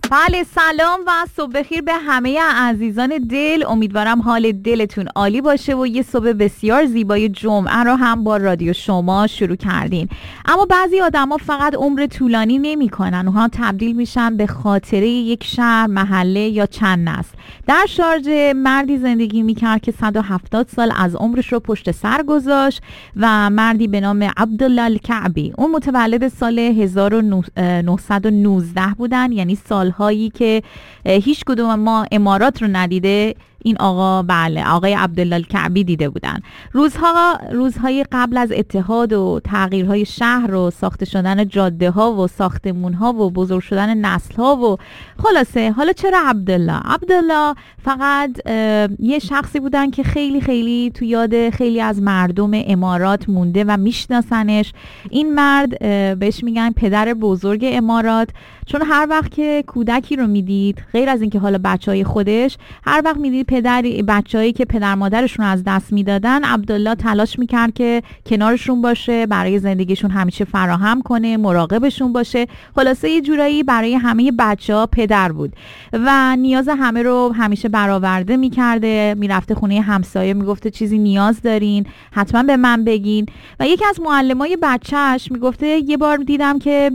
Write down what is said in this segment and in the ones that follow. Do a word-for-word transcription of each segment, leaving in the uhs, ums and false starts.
بله، سلام و صبح بخیر به همه عزیزان دل. امیدوارم حال دلتون عالی باشه و یه صبح بسیار زیبای جمعه رو هم با رادیو شما شروع کردین. اما بعضی آدما فقط عمر طولانی نمی‌کنن، اونها تبدیل میشن به خاطره یک شهر، محله یا چند نسل. در شارجه مردی زندگی میکرد که صد و هفتاد سال از عمرش رو پشت سر گذاشت و مردی به نام عبدالله الکعبی. اون متولد سال هزار و نهصد و نوزده بودن، یعنی سال هایی که هیچ کدوم ما امارات رو ندیده، این آقا بله آقای عبدالله الکعبی دیده بودن. روزها روزهای قبل از اتحاد و تغییرهای شهر و ساخته شدن جاده ها و ساختمون ها و بزرگ شدن نسل ها و خلاصه. حالا چرا عبدالله؟ عبدالله فقط یه شخصی بودن که خیلی خیلی تو یاد خیلی از مردم امارات مونده و میشناسنش. این مرد بهش میگن پدر بزرگ امارات، چون هر وقت که کودکی رو میدید، غیر از اینکه حالا بچهای خودش، هر وقت میدید پدر بچه‌ای که پدر مادرشون از دست میدادن، عبدالله تلاش میکرد که کنارشون باشه، برای زندگیشون همیشه فراهم کنه، مراقبشون باشه. خلاصه یه جورایی برای همه بچه‌ها پدر بود و نیاز همه رو همیشه برآورده میکرده. میرفته خونه همسایه، میگفته چیزی نیاز دارین حتما به من بگین. و یکی از معلمای بچه‌اش میگفته یه بار دیدم که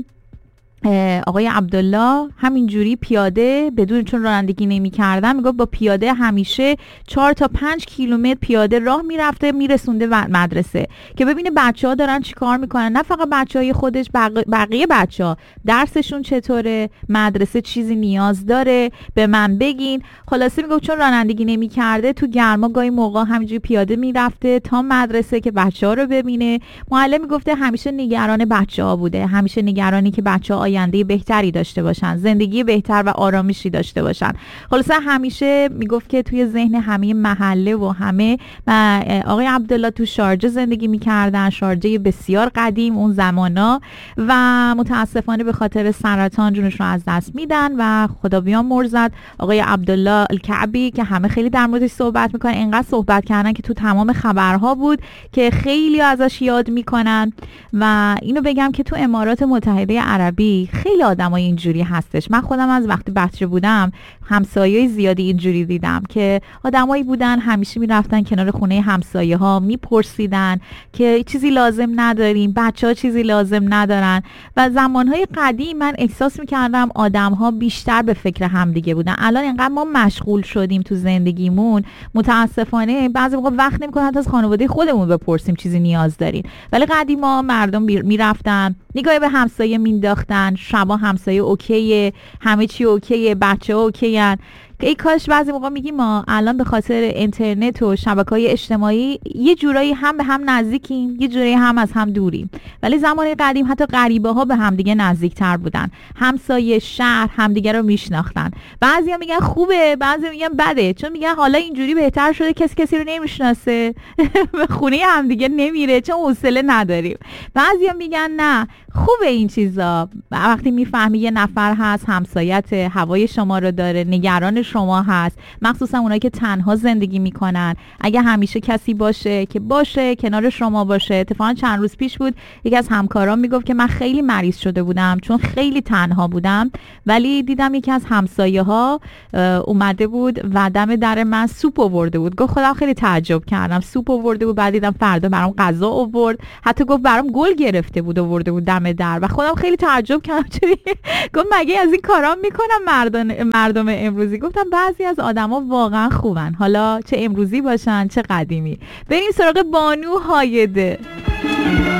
آقای عبدالله همینجوری پیاده، بدون چون رانندگی نمی کردن، میگفت با پیاده همیشه چهار تا پنج کیلومتر پیاده راه میرفته، میرسونده مدرسه که ببینه بچه ها دارن چی کار میکنن. نه فقط بچه های خودش، بق... بقیه بچه ها درسشون چطوره، مدرسه چیزی نیاز داره به من بگین. خلاصه میگفت چون رانندگی نمی کرده، تو گرما گاهی موقع همینجوری پیاده میرفته تا مدرسه که بچه ها رو ببینه. معلم میگفته همیشه نگران بچه ها بوده، همیشه نگرانی که بچه ها آینده بهتری داشته باشن، زندگی بهتر و آرامشی داشته باشن. خلاصه همیشه میگفت که توی ذهن همه محله و همه و آقای عبدالله تو شارجه زندگی میکردن، شارجه بسیار قدیم اون زمانا، و متاسفانه به خاطر سرطان جونش رو از دست میدن و خدا بیامرزد. آقای عبدالله الکعبی که همه خیلی در موردش صحبت میکنن، اینقدر صحبت کردن که تو تمام خبرها بود که خیلی ازش یاد میکنن. و اینو بگم که تو امارات متحده عربی خیلی آدمای اینجوری هستش. من خودم از وقتی بچه بودم همسایه‌ای زیادی اینجوری دیدم که آدمایی بودن همیشه میرفتن کنار خونه همسایه ها، میپرسیدن که چیزی لازم نداریم، بچه‌ها چیزی لازم ندارن. و زمانهای قدیم من احساس میکردم آدم‌ها بیشتر به فکر همدیگه بودن. الان اینقدر ما مشغول شدیم تو زندگیمون، متاسفانه بعضی موقع وقت نمی‌کنیم حتی از خانواده خودمون بپرسیم چیزی نیاز دارین. ولی قدیما مردم میرفتن نگاهی به همسایه مینداختن، شبا همسایه اوکیه، همه چی اوکیه، بچه ها اوکیان. ای کاش بعضی موقع میگیم ما الان به خاطر اینترنت و شبکه‌های اجتماعی یه جورایی هم به هم نزدیکیم، یه جورایی هم از هم دوریم. ولی زمان قدیم حتی غریبه ها به هم دیگه نزدیکتر بودن، همسایه شهر همدیگه رو میشناختن. بعضیا میگن خوبه، بعضیا میگن بده، چون میگن حالا اینجوری بهتر شده کسی کسی رو نمیشناسه، به خونه همدیگه نمیره چون حوصله نداریم. بعضیا میگن نه خوبه این چیزا، وقتی میفهمی یه نفر هست همسایت هوای شما رو داره، نگران شما هست، مخصوصا اونایی که تنها زندگی میکنن. اگه همیشه کسی باشه که باشه کنار شما باشه. اتفاقا چند روز پیش بود یکی از همکارام میگفت که من خیلی مریض شده بودم چون خیلی تنها بودم، ولی دیدم یکی از همسایه ها اومده بود و دم در من سوپ آورده بود. گفت خدا خیلی تعجب کردم، سوپ آورده بود، بعد دیدم فردا برام غذا آورد، حتی گفت برام گل گرفته بود آورده بود دم در و خودم خیلی تعجب کردم. گفت مگه از این کارا میکنم مردم مردم امروزی؟ گفتم بعضی از آدما واقعا خوبن، حالا چه امروزی باشن چه قدیمی. بریم سراغ بانو هایده.